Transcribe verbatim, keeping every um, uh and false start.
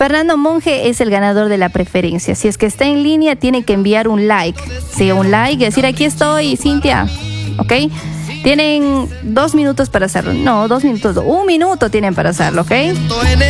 Fernando Monge es el ganador de la preferencia. Si es que está en línea, tiene que enviar un like. Sí, un like y decir, aquí estoy, Cintia. ¿Ok? Tienen dos minutos para hacerlo. No, dos minutos, un minuto tienen para hacerlo, ¿ok?